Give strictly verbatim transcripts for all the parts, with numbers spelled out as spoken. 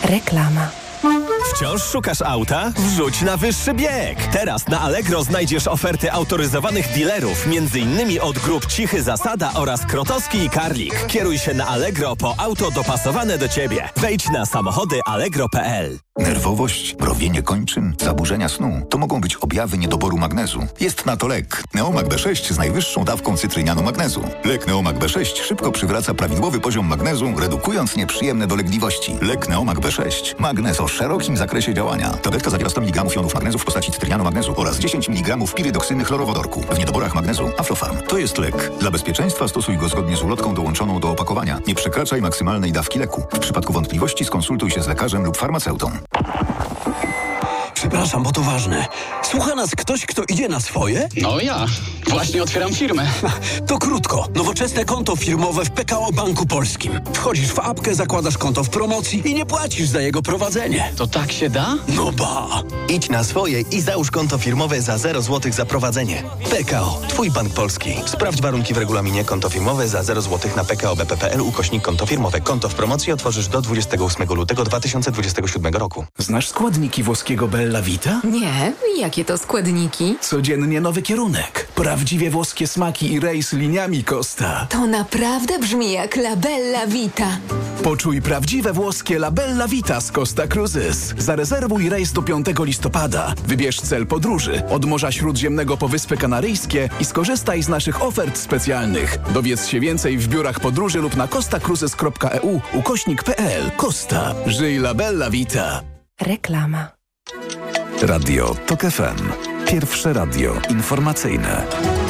Reklama. Wciąż szukasz auta? Wrzuć na wyższy bieg! Teraz na Allegro znajdziesz oferty autoryzowanych dealerów, między innymi od grup Cichy Zasada oraz Krotowski i Karlik. Kieruj się na Allegro po auto dopasowane do Ciebie. Wejdź na samochody allegro kropka p l. Nerwowość, mrowienie kończyn, zaburzenia snu to mogą być objawy niedoboru magnezu. Jest na to lek. Neomag B sześć z najwyższą dawką cytrynianu magnezu. Lek Neomag B sześć szybko przywraca prawidłowy poziom magnezu, redukując nieprzyjemne dolegliwości. Lek Neomag B sześć. Magnez o szerokim zakresie działania. Tabletka zawiera sto miligramów jonów magnezu w postaci cytrynianu magnezu oraz dziesięć miligramów pirydoksyny chlorowodorku. W niedoborach magnezu Aflofarm. To jest lek. Dla bezpieczeństwa stosuj go zgodnie z ulotką dołączoną do opakowania. Nie przekraczaj maksymalnej dawki leku. W przypadku wątpliwości skonsultuj się z lekarzem lub farmaceutą. Przepraszam, bo to ważne. Słucha nas ktoś, kto idzie na swoje? No ja. Właśnie otwieram firmę. To krótko. Nowoczesne konto firmowe w P K O Banku Polskim. Wchodzisz w apkę, zakładasz konto w promocji i nie płacisz za jego prowadzenie. To tak się da? No ba. Idź na swoje i załóż konto firmowe za zero złotych za prowadzenie. P K O. Twój bank polski. Sprawdź warunki w regulaminie. Konto firmowe za zero złotych na p k o b p kropka p l ukośnik konto firmowe. Konto w promocji otworzysz do dwudziestego ósmego lutego dwa tysiące dwudziestego siódmego roku. Znasz składniki włoskiego Bella Vita? Nie, jakie to składniki? Codziennie nowy kierunek. Prawdziwie włoskie smaki i rejs liniami Costa. To naprawdę brzmi jak La Bella Vita. Poczuj prawdziwe włoskie La Bella Vita z Costa Cruises. Zarezerwuj rejs do piątego listopada. Wybierz cel podróży od Morza Śródziemnego po Wyspy Kanaryjskie i skorzystaj z naszych ofert specjalnych. Dowiedz się więcej w biurach podróży lub na costa cruises kropka e u ukośnik p l. Costa. Żyj La Bella Vita. Reklama. Radio TOK F M. Pierwsze radio informacyjne.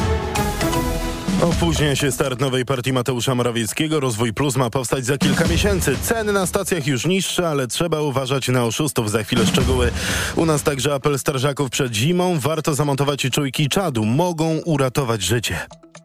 Opóźnia się start nowej partii Mateusza Morawieckiego. Rozwój Plus ma powstać za kilka miesięcy. Ceny na stacjach już niższe, ale trzeba uważać na oszustów. Za chwilę szczegóły. U nas także apel strażaków przed zimą. Warto zamontować czujki czadu. Mogą uratować życie.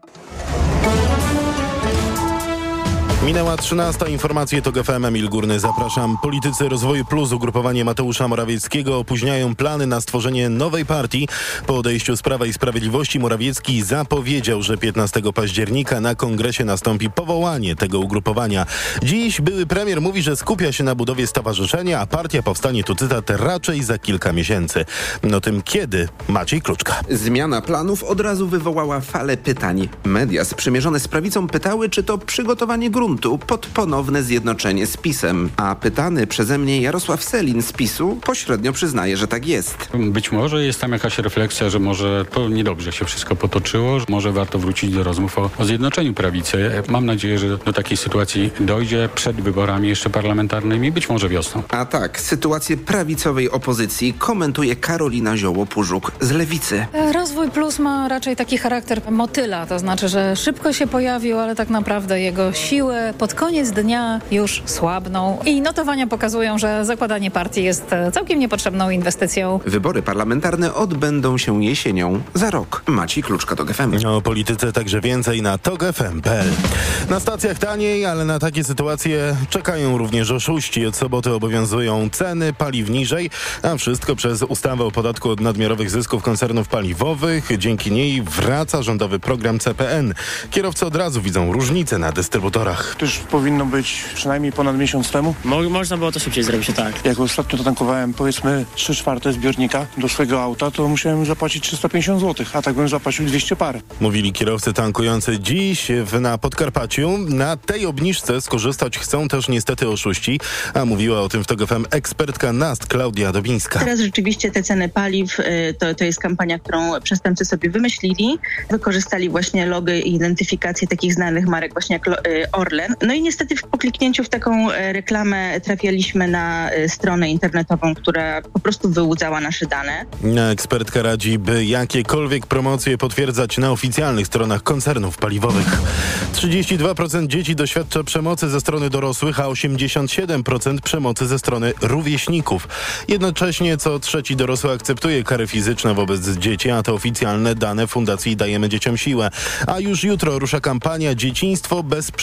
Minęła trzynasta. Informacje TOK F M. Emil Górny. Zapraszam. Politycy Rozwoju Plus, ugrupowanie Mateusza Morawieckiego, opóźniają plany na stworzenie nowej partii. Po odejściu z Prawa i Sprawiedliwości Morawiecki zapowiedział, że piętnastego października na kongresie nastąpi powołanie tego ugrupowania. Dziś były premier mówi, że skupia się na budowie stowarzyszenia, a partia powstanie, tu cytat, raczej za kilka miesięcy. No tym kiedy? Maciej Kluczka. Zmiana planów od razu wywołała falę pytań. Media sprzymierzone z prawicą pytały, czy to przygotowanie gruntu pod ponowne zjednoczenie z PiS-em. A pytany przeze mnie Jarosław Sellin z PiS-u pośrednio przyznaje, że tak jest. Być może jest tam jakaś refleksja, że może to niedobrze się wszystko potoczyło, że może warto wrócić do rozmów o, o zjednoczeniu prawicy. Mam nadzieję, że do takiej sytuacji dojdzie przed wyborami jeszcze parlamentarnymi, być może wiosną. A tak, sytuację prawicowej opozycji komentuje Karolina Zioło-Pużuk z Lewicy. Rozwój Plus ma raczej taki charakter motyla, to znaczy, że szybko się pojawił, ale tak naprawdę jego siły pod koniec dnia już słabną i notowania pokazują, że zakładanie partii jest całkiem niepotrzebną inwestycją. Wybory parlamentarne odbędą się jesienią za rok. Maciej Kluczka, TOK F M. O polityce także więcej na tok f m kropka p l. Na stacjach taniej, ale na takie sytuacje czekają również oszuści. Od soboty obowiązują ceny paliw niżej, a wszystko przez ustawę o podatku od nadmiarowych zysków koncernów paliwowych. Dzięki niej wraca rządowy program C P N. Kierowcy od razu widzą różnicę na dystrybutorach. To już powinno być przynajmniej ponad miesiąc temu. Mo- można było to szybciej zrobić, tak. Jak ostatnio to tankowałem, powiedzmy, trzy czwarte zbiornika do swojego auta, to musiałem zapłacić trzysta pięćdziesiąt złotych, a tak bym zapłacił dwieście par. Mówili kierowcy tankujący dziś w, na Podkarpaciu. Na tej obniżce skorzystać chcą też niestety oszuści, a mówiła o tym w TOK F M ekspertka N A S T Klaudia Dobińska. Teraz rzeczywiście te ceny paliw, to, to jest kampania, którą przestępcy sobie wymyślili. Wykorzystali właśnie logo i identyfikację takich znanych marek właśnie jak Orlen. No i niestety po kliknięciu w taką reklamę trafialiśmy na stronę internetową, która po prostu wyłudzała nasze dane. Ekspertka radzi, by jakiekolwiek promocje potwierdzać na oficjalnych stronach koncernów paliwowych. trzydzieści dwa procent dzieci doświadcza przemocy ze strony dorosłych, a osiemdziesiąt siedem procent przemocy ze strony rówieśników. Jednocześnie co trzeci dorosły akceptuje kary fizyczne wobec dzieci, a to oficjalne dane Fundacji Dajemy Dzieciom Siłę. A już jutro rusza kampania Dzieciństwo bez przemocy.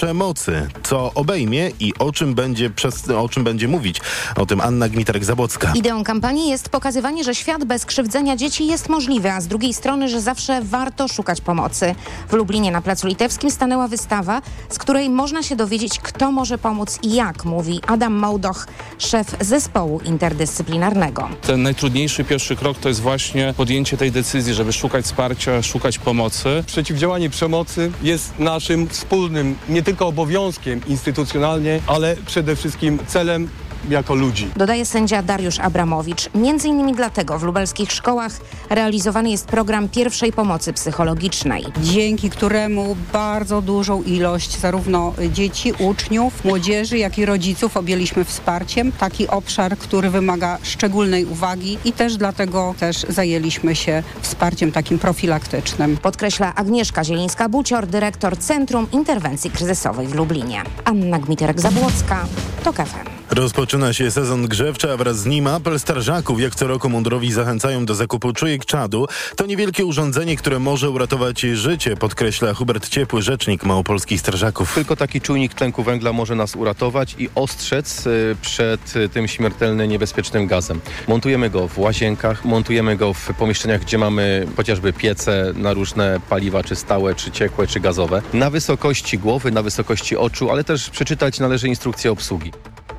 pomocy. Co obejmie i o czym będzie, przez, o czym będzie mówić? O tym Anna Gmiterek-Zabłocka. Ideą kampanii jest pokazywanie, że świat bez krzywdzenia dzieci jest możliwy, a z drugiej strony, że zawsze warto szukać pomocy. W Lublinie na Placu Litewskim stanęła wystawa, z której można się dowiedzieć, kto może pomóc i jak, mówi Adam Mołdoch, szef zespołu interdyscyplinarnego. Ten najtrudniejszy pierwszy krok to jest właśnie podjęcie tej decyzji, żeby szukać wsparcia, szukać pomocy. Przeciwdziałanie przemocy jest naszym wspólnym nie tylko obowiązkiem instytucjonalnie, ale przede wszystkim celem jako ludzi. Dodaje sędzia Dariusz Abramowicz. Między innymi dlatego w lubelskich szkołach realizowany jest program pierwszej pomocy psychologicznej. Dzięki któremu bardzo dużą ilość zarówno dzieci, uczniów, młodzieży, jak i rodziców objęliśmy wsparciem. Taki obszar, który wymaga szczególnej uwagi i też dlatego też zajęliśmy się wsparciem takim profilaktycznym. Podkreśla Agnieszka Zielińska-Bucior, dyrektor Centrum Interwencji Kryzysowej w Lublinie. Anna Gmiterek-Zabłocka, TOK F M. Rozpoczyna się sezon grzewczy, a wraz z nim apel strażaków. Jak co roku mundurowi zachęcają do zakupu czujek czadu. To niewielkie urządzenie, które może uratować życie, podkreśla Hubert Ciepły, rzecznik małopolskich strażaków. Tylko taki czujnik tlenku węgla może nas uratować i ostrzec przed tym śmiertelnym, niebezpiecznym gazem. Montujemy go w łazienkach, montujemy go w pomieszczeniach, gdzie mamy chociażby piece na różne paliwa, czy stałe, czy ciekłe, czy gazowe. Na wysokości głowy, na wysokości oczu, ale też przeczytać należy instrukcję obsługi.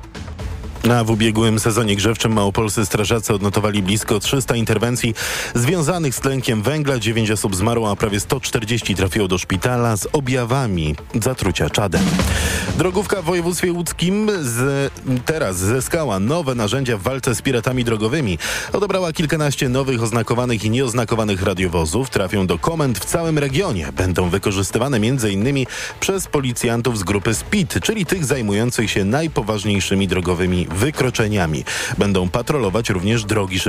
A w ubiegłym sezonie grzewczym małopolscy strażacy odnotowali blisko trzysta interwencji związanych z tlenkiem węgla. dziewięć osób zmarło, a prawie sto czterdzieści trafiło do szpitala z objawami zatrucia czadem. Drogówka w województwie łódzkim z, teraz zyskała nowe narzędzia w walce z piratami drogowymi. Odebrała kilkanaście nowych oznakowanych i nieoznakowanych radiowozów. Trafią do komend w całym regionie. Będą wykorzystywane między innymi przez policjantów z grupy S P I D, czyli tych zajmujących się najpoważniejszymi drogowymi wykroczeniami. Będą patrolować również drogi szybkie.